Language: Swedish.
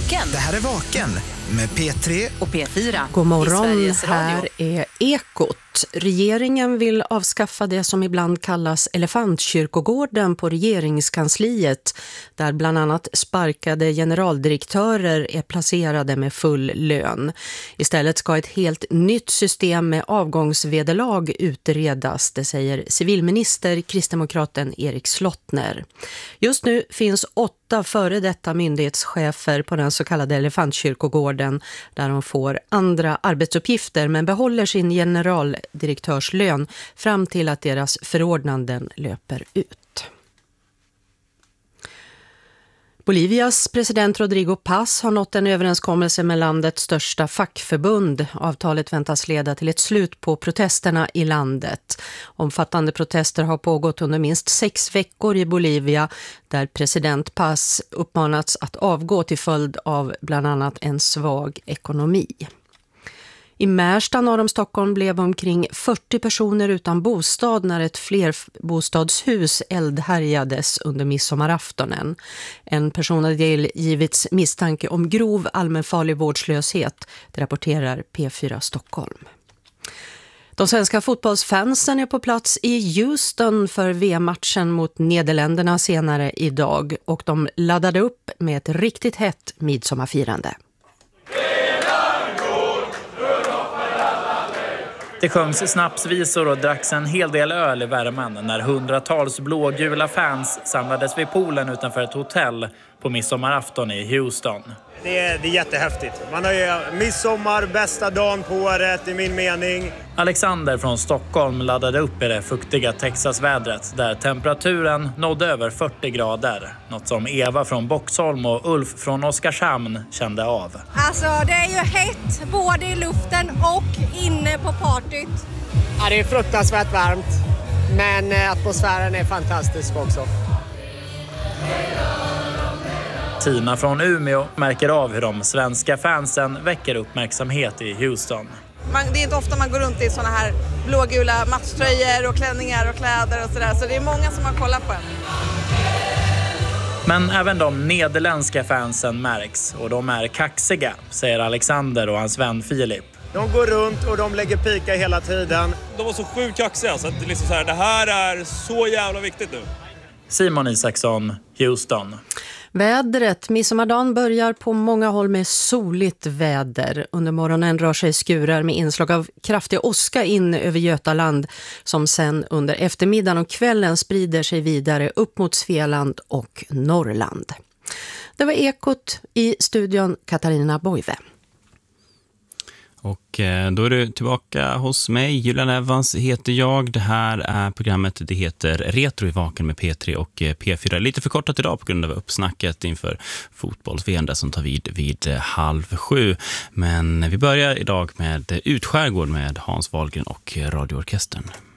Vaken. Det här är Vaken med P3 och P4. God morgon, här är Ekot. Regeringen vill avskaffa det som ibland kallas elefantkyrkogården på regeringskansliet, där bland annat sparkade generaldirektörer är placerade med full lön. Istället ska ett helt nytt system med avgångsvederlag utredas, det säger civilminister kristdemokraten Erik Slottner. Just nu finns 8 före detta myndighetschefer på den så kallade elefantkyrkogården, där de får andra arbetsuppgifter men behåller sin generaldirektörslön fram till att deras förordnanden löper ut. Bolivias president Rodrigo Paz har nått en överenskommelse med landets största fackförbund. Avtalet väntas leda till ett slut på protesterna i landet. Omfattande protester har pågått under minst 6 veckor i Bolivia, där president Paz uppmanats att avgå till följd av bland annat en svag ekonomi. I Märsta norr om Stockholm blev omkring 40 personer utan bostad när ett flerbostadshus eldhärjades under midsommaraftonen. En person hade givits misstanke om grov allmänfarlig vårdslöshet, det rapporterar P4 Stockholm. De svenska fotbollsfansen är på plats i Houston för VM-matchen mot Nederländerna senare idag, och de laddade upp med ett riktigt hett midsommarfirande. Det sjöngs snapsvisor och dracks en hel del öl i värmen när hundratals blågula fans samlades vid poolen utanför ett hotell på midsommarafton i Houston. Det är jättehäftigt. Man har ju midsommar, bästa dagen på året i min mening. Alexander från Stockholm laddade upp i det fuktiga Texasvädret där temperaturen nådde över 40 grader. Något som Eva från Boxholm och Ulf från Oskarshamn kände av. Alltså det är ju hett både i luften och inne på partyt. Ja, det är fruktansvärt varmt, men atmosfären är fantastisk också. Tina från Umeå märker av hur de svenska fansen väcker uppmärksamhet i Houston. Det är inte ofta man går runt i såna här blågula matchtröjor och klänningar och kläder och sådär. Så det är många som har kollat på en. Men även de nederländska fansen märks, och de är kaxiga, säger Alexander och hans vän Filip. De går runt och de lägger pika hela tiden. De var så sjukt kaxiga så att liksom så här, det här är så jävla viktigt nu. Simon Isaksson, Houston. Vädret. Midsommardagen börjar på många håll med soligt väder. Under morgonen rör sig skurar med inslag av kraftig åska in över Götaland, som sen under eftermiddagen och kvällen sprider sig vidare upp mot Svealand och Norrland. Det var Ekot, i studion Katarina Boive. Och då är du tillbaka hos mig. Julian Evans heter jag. Det här är programmet, det heter Retro i Vaken med P3 och P4. Lite förkortat idag på grund av uppsnacket inför fotbolls-VM som tar vid 6:30. Men vi börjar idag med Utskärgård med Hans Wahlgren och radioorkestern.